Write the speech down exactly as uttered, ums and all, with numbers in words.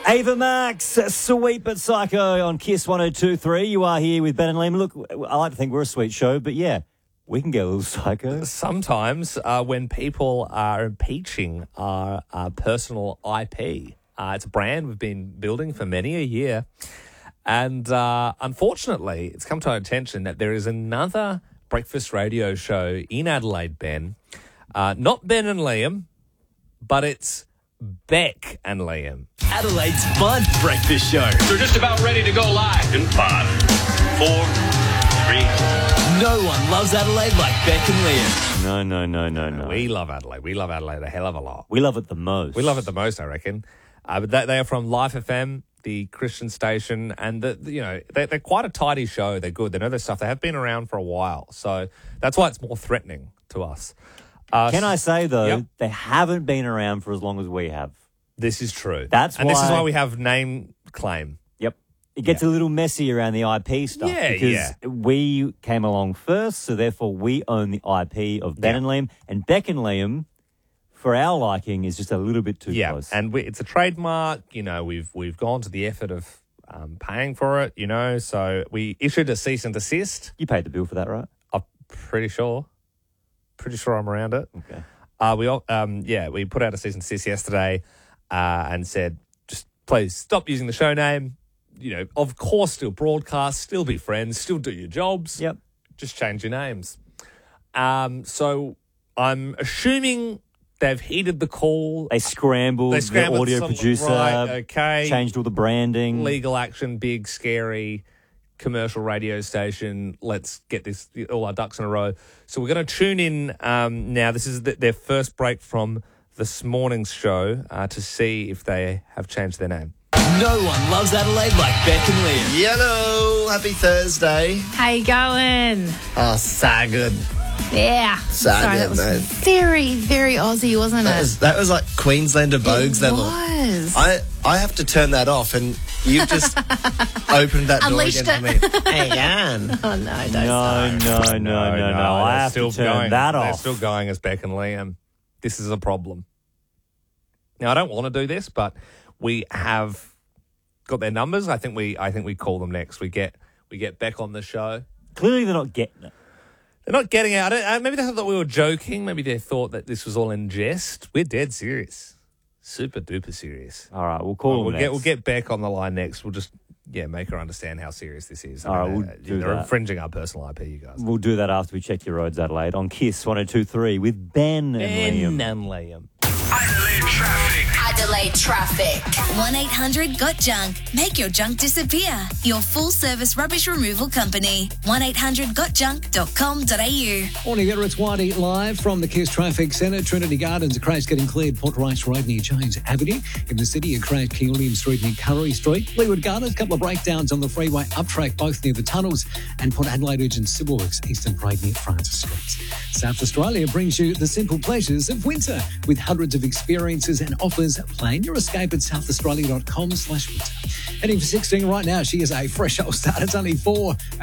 Ava Max, Sweet But Psycho on Kiss one oh two point three. You are here with Ben and Liam. Look, I like to think we're a sweet show, but yeah, we can get a little psycho. Sometimes uh, when people are impeaching our, our personal I P, uh, it's a brand we've been building for many a year. And uh, unfortunately, it's come to our attention that there is another breakfast radio show in Adelaide, Ben. Uh, not Ben and Liam, but it's Beck and Liam. Adelaide's Bud Breakfast Show. We're just about ready to go live. In five, four, three. No one loves Adelaide like Beck and Liam. No, no, no, no, no. We love Adelaide. We love Adelaide a hell of a lot. We love it the most. We love it the most, I reckon. Uh, but they, they are from Life F M, the Christian station, and the, you know they, they're quite a tidy show. They're good. They know their stuff. They have been around for a while, so that's why it's more threatening to us. Uh, Can I say, though, Yep. they haven't been around for as long as we have. This is true. That's and this is why- why we have name claim. Yep. It gets Yeah. a little messy around the I P stuff Yeah, because yeah. we came along first, so therefore we own the I P of Ben Yeah. and Liam. And Beck and Liam, for our liking, is just a little bit too Yeah, close. and we, it's a trademark. You know, we've we've gone to the effort of um, paying for it. You know, so we issued a cease and desist. You paid the bill for that, right? I'm pretty sure. Pretty sure I'm around it. Okay. Uh, we all, um, yeah, we put out a cease and desist yesterday uh, and said, just please stop using the show name. You know, of course, still broadcast, still be friends, still do your jobs. Yep. Just change your names. Um, so I'm assuming they've heeded the call. They scrambled, They scrambled the audio some- producer, right, okay. changed all the branding. Legal action, big, scary commercial radio station. Let's get this all our ducks in a row. So we're going to tune in um, now. This is the, their first break from this morning's show uh, to see if they have changed their name. No one loves Adelaide like Beck and Liam. Hello, happy Thursday. How you going? Oh, so good. Yeah. So Sorry, good, that was mate. very, very Aussie, wasn't That it? was, that was like Queenslander Bogues it level. was. I, I have to turn that off, and you've just opened that door Unleashed again for me. Hey, Jan. oh, no, don't no, start. no, no, no, no, no. I they're have still to turn going, that They're off. still going as Beck and Liam. This is a problem. Now, I don't want to do this, but we have got their numbers. I think we I think we call them next. We get we get Beck on the show. Clearly they're not getting it. They're not getting out it. Uh, maybe they thought we were joking. Maybe they thought that this was all in jest. We're dead serious. Super duper serious. All right, we'll call Well, them we'll next. get we'll get Beck on the line next. We'll just yeah make her understand how serious this is. All right, we'll uh, do they're that. infringing our personal I P, you guys. We'll do that after we check your roads, Adelaide, on Kiss one oh two point three with Ben, and Liam. and Liam. Adelaide traffic. Adelaide traffic. one eight hundred got junk. Make your junk disappear. Your full service rubbish removal company. one eight hundred got junk dot com dot a u. Morning there, it's Whitey live from the Kiss Traffic Centre. Trinity Gardens, a crash getting cleared. Port Rice Road near James Avenue. In the city, a crash King William Street near Curry Street. Leeward Gardens, a couple of breakdowns on the freeway uptrack, both near the tunnels. And Port Adelaide Urgent Civil Works, Eastern Parade near Francis Street. South Australia brings you the simple pleasures of winter with hundreds of experiences and offers. Plan your escape at south australia dot com slash winter. Heading for sixteen right now. She is a fresh old start. It's only four.